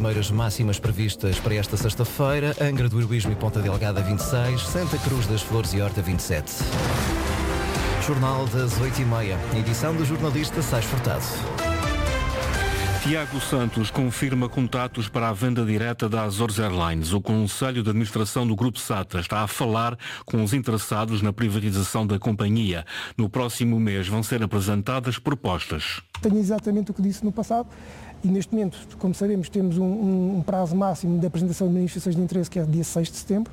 primeiras máximas previstas para esta sexta-feira. Angra do Heroísmo e Ponta Delgada 26, Santa Cruz das Flores e Horta 27. Jornal das 8h30, edição do jornalista Sais Furtado. Tiago Santos confirma contatos para a venda direta da Azores Airlines. O Conselho de Administração do Grupo SATA está a falar com os interessados na privatização da companhia. No próximo mês vão ser apresentadas propostas. Tenho exatamente o que disse no passado e neste momento, como sabemos, temos um prazo máximo de apresentação de manifestações de interesse que é dia 6 de setembro.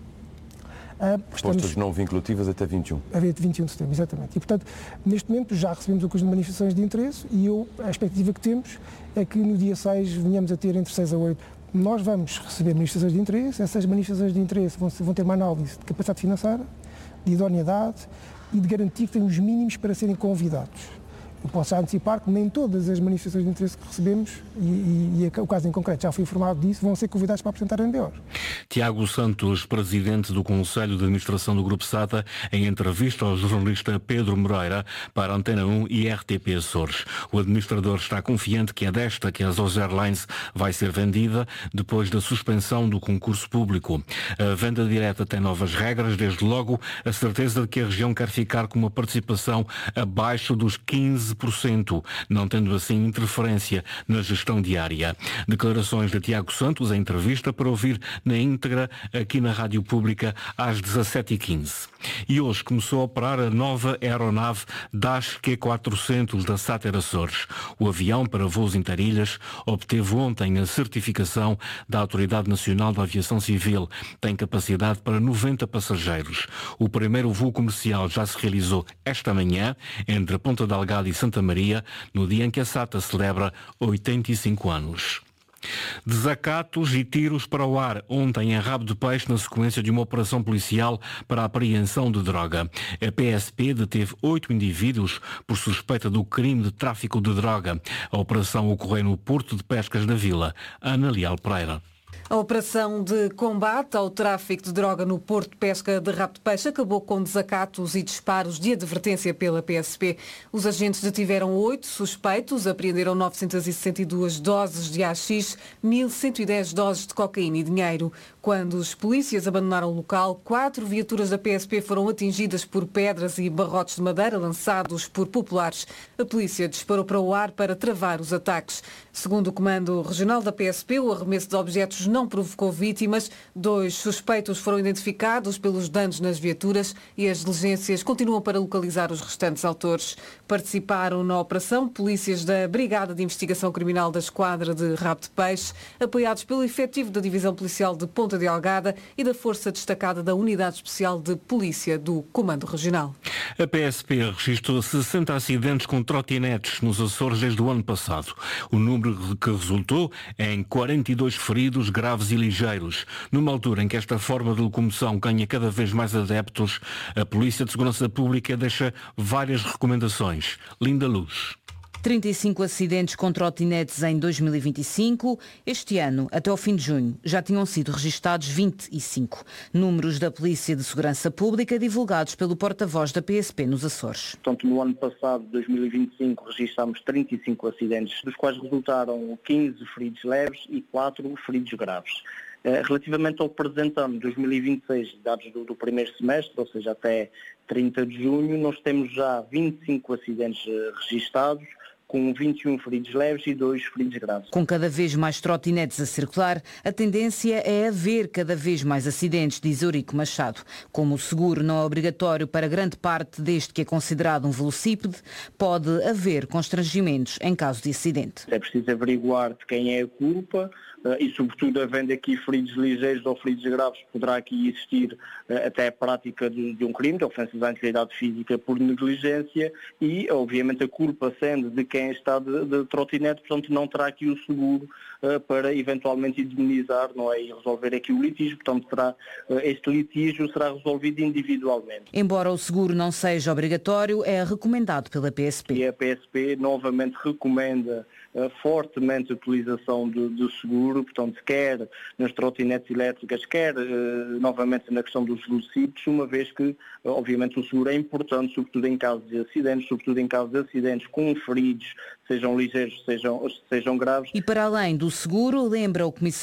Propostas não vinculativas até 21. Até 21 de setembro, exatamente. E, portanto, neste momento já recebemos o conjunto de manifestações de interesse e a expectativa que temos é que no dia 6 venhamos a ter entre 6 a 8. Nós vamos receber manifestações de interesse, essas manifestações de interesse vão ter uma análise de capacidade financeira, de idoneidade e de garantir que têm os mínimos para serem convidados. Eu posso já antecipar que nem todas as manifestações de interesse que recebemos, e o caso em concreto já fui informado disso, vão ser convidados para apresentar NBOs. Tiago Santos, presidente do Conselho de Administração do Grupo SATA, em entrevista ao jornalista Pedro Moreira para Antena 1 e RTP Açores. O administrador está confiante que é desta que a Azores Airlines vai ser vendida depois da suspensão do concurso público. A venda direta tem novas regras, desde logo a certeza de que a região quer ficar com uma participação abaixo dos 15%, não tendo assim interferência na gestão diária. Declarações de Tiago Santos em entrevista para ouvir na íntegra aqui na Rádio Pública às 17h15. E hoje começou a operar a nova aeronave Dash Q400 da SATA Açores. O avião para voos interilhas obteve ontem a certificação da Autoridade Nacional da Aviação Civil. Tem capacidade para 90 passageiros. O primeiro voo comercial já se realizou esta manhã entre Ponta Delgada e Santa Maria, no dia em que a SATA celebra 85 anos. Desacatos e tiros para o ar ontem em Rabo de Peixe na sequência de uma operação policial para a apreensão de droga. A PSP deteve 8 indivíduos por suspeita do crime de tráfico de droga. A operação ocorreu no Porto de Pescas da Vila. Ana Leal Pereira. A operação de combate ao tráfico de droga no Porto de Pesca de Rabo de Peixe acabou com desacatos e disparos de advertência pela PSP. Os agentes detiveram 8 suspeitos, apreenderam 962 doses de AX, 1.110 doses de cocaína e dinheiro. Quando os polícias abandonaram o local, 4 viaturas da PSP foram atingidas por pedras e barrotes de madeira lançados por populares. A polícia disparou para o ar para travar os ataques. Segundo o Comando Regional da PSP, o arremesso de objetos não provocou vítimas. 2 suspeitos foram identificados pelos danos nas viaturas e as diligências continuam para localizar os restantes autores. Participaram na operação polícias da Brigada de Investigação Criminal da Esquadra de Rabo de Peixe, apoiados pelo efetivo da Divisão Policial de Ponta Delgada e da Força Destacada da Unidade Especial de Polícia do Comando Regional. A PSP registrou 60 acidentes com trotinetes nos Açores desde o ano passado. O número que resultou é em 42 feridos graves e ligeiros. Numa altura em que esta forma de locomoção ganha cada vez mais adeptos, a Polícia de Segurança Pública deixa várias recomendações. Linda Luz. 35 acidentes com trotinetes em 2025. Este ano, até ao fim de junho, já tinham sido registados 25. Números da Polícia de Segurança Pública divulgados pelo porta-voz da PSP nos Açores. Portanto, no ano passado, 2025, registámos 35 acidentes, dos quais resultaram 15 feridos leves e 4 feridos graves. Relativamente ao presente ano, 2026, dados do primeiro semestre, ou seja, até 30 de junho, nós temos já 25 acidentes registados, com 21 feridos leves e 2 feridos graves. Com cada vez mais trotinetes a circular, a tendência é haver cada vez mais acidentes, diz Eurico Machado. Como o seguro não é obrigatório para grande parte deste que é considerado um velocípede, pode haver constrangimentos em caso de acidente. É preciso averiguar de quem é a culpa e, sobretudo, havendo aqui feridos ligeiros ou feridos graves, poderá aqui existir até a prática de um crime, de ofensas à integridade física por negligência e, obviamente, a culpa sendo de quem está de trotinete, portanto, não terá aqui o seguro para eventualmente indemnizar, não é, e resolver aqui o litígio, portanto, este litígio será resolvido individualmente. Embora o seguro não seja obrigatório, é recomendado pela PSP. E a PSP novamente recomenda fortemente a utilização do seguro, portanto, quer nas trotinetes elétricas, quer novamente na questão dos velocípedes, uma vez que, obviamente, o seguro é importante, sobretudo em casos de acidentes, com feridos, sejam ligeiros, sejam graves. E para além do seguro, lembra o Comissário